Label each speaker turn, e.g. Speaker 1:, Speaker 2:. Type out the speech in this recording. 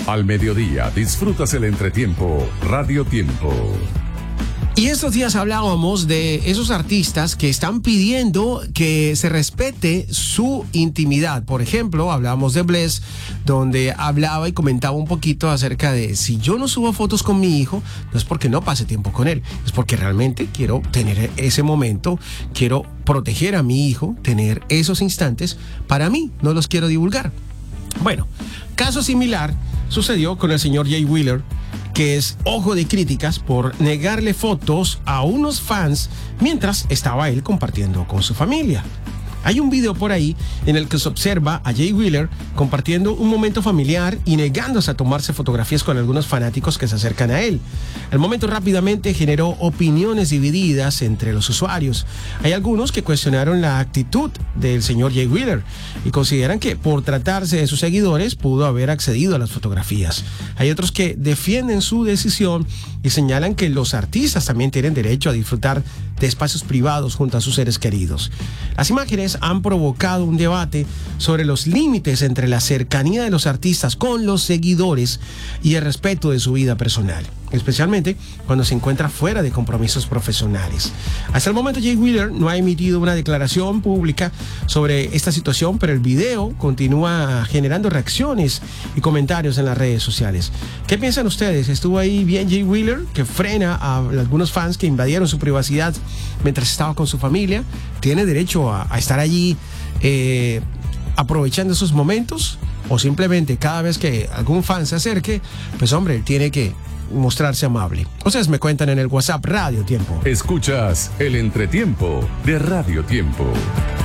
Speaker 1: Al mediodía disfrutas el entretiempo Radio Tiempo.
Speaker 2: Y estos días hablábamos de esos artistas que están pidiendo que se respete su intimidad. Por ejemplo, hablábamos de Bless, donde hablaba y comentaba un poquito acerca de si yo no subo fotos con mi hijo, no es porque no pase tiempo con él, es porque realmente quiero tener ese momento, quiero proteger a mi hijo, tener esos instantes para mí, no los quiero divulgar. Bueno, caso similar sucedió con el señor Jay Wheeler, que es ojo de críticas por negarle fotos a unos fans mientras estaba él compartiendo con su familia. Hay un video por ahí en el que se observa a Jay Wheeler compartiendo un momento familiar y negándose a tomarse fotografías con algunos fanáticos que se acercan a él. El momento rápidamente generó opiniones divididas entre los usuarios. Hay algunos que cuestionaron la actitud del señor Jay Wheeler y consideran que por tratarse de sus seguidores pudo haber accedido a las fotografías. Hay otros que defienden su decisión y señalan que los artistas también tienen derecho a disfrutar de espacios privados junto a sus seres queridos. Las imágenes han provocado un debate sobre los límites entre la cercanía de los artistas con los seguidores y el respeto de su vida personal, especialmente cuando se encuentra fuera de compromisos profesionales. Hasta el momento Jay Wheeler no ha emitido una declaración pública sobre esta situación, pero el video continúa generando reacciones y comentarios en las redes sociales. ¿Qué piensan ustedes? ¿Estuvo ahí bien Jay Wheeler, que frena a algunos fans que invadieron su privacidad mientras estaba con su familia? ¿Tiene derecho a estar allí aprovechando esos momentos? ¿O simplemente cada vez que algún fan se acerque, pues hombre, él tiene que mostrarse amable? Ustedes me cuentan en el WhatsApp Radio Tiempo.
Speaker 1: Escuchas el entretiempo de Radio Tiempo.